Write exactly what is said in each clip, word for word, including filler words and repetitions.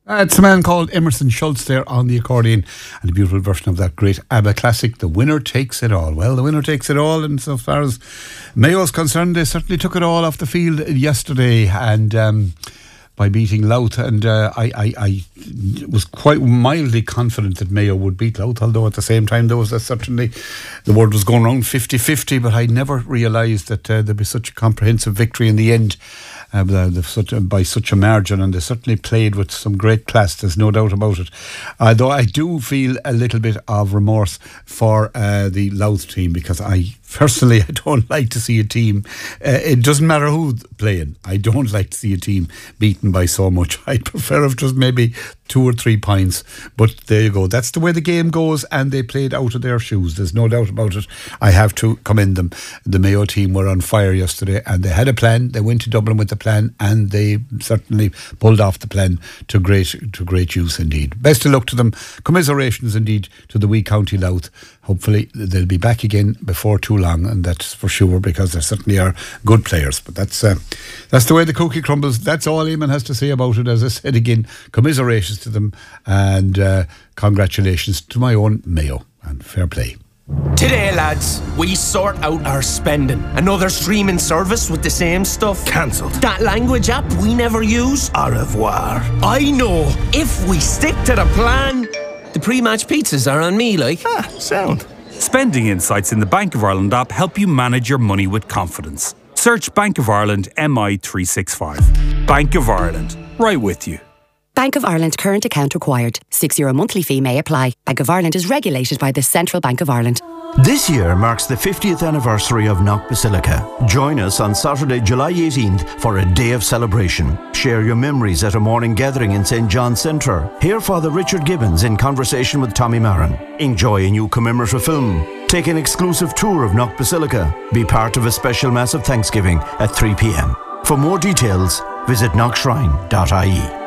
Uh, it's a man called Emerson Schultz there on the accordion, and a beautiful version of that great ABBA classic, The Winner Takes It All. Well, the winner takes it all, and so far as Mayo is concerned, they certainly took it all off the field yesterday, and um, by beating Louth, and uh, I, I, I was quite mildly confident that Mayo would beat Louth, although at the same time there was a certainly, the word was going around fifty-fifty, but I never realised that uh, there'd be such a comprehensive victory in the end. Uh, the, the, such a, by such a margin, and they certainly played with some great class, there's no doubt about it. Although I do feel a little bit of remorse for uh, the Louth team, because I personally I don't like to see a team, uh, it doesn't matter who's playing, I don't like to see a team beaten by so much. I prefer if just maybe two or three points, but there you go, that's the way the game goes, and they played out of their shoes, there's no doubt about it. I have to commend them. The Mayo team were on fire yesterday, and they had a plan, they went to Dublin with the plan, and they certainly pulled off the plan to great to great use indeed. Best of luck to them. Commiserations indeed to the wee County Louth. Hopefully they'll be back again before too long, and that's for sure, because they certainly are good players. But that's uh, that's the way the cookie crumbles. That's all Eamon has to say about it. As I said again, commiserations to them, and uh, congratulations to my own Mayo, and fair play. Today, lads, we sort out our spending. Another streaming service with the same stuff. Cancelled. That language app we never use. Au revoir. I know. If we stick to the plan, the pre-match pizzas are on me, like. Ah, sound. Spending insights in the Bank of Ireland app help you manage your money with confidence. Search Bank of Ireland M I three sixty-five. Bank of Ireland, right with you. Bank of Ireland current account required. six euro monthly fee may apply. Bank of Ireland is regulated by the Central Bank of Ireland. This year marks the fiftieth anniversary of Knock Basilica. Join us on Saturday, July eighteenth for a day of celebration. Share your memories at a morning gathering in Saint John's Centre. Hear Father Richard Gibbons in conversation with Tommy Marin. Enjoy a new commemorative film. Take an exclusive tour of Knock Basilica. Be part of a special Mass of Thanksgiving at three p m. For more details, visit knock shrine dot I E.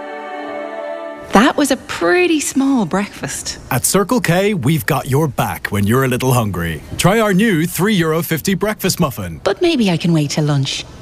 That was a pretty small breakfast. At Circle K, we've got your back when you're a little hungry. Try our new three euro fifty breakfast muffin. But maybe I can wait till lunch.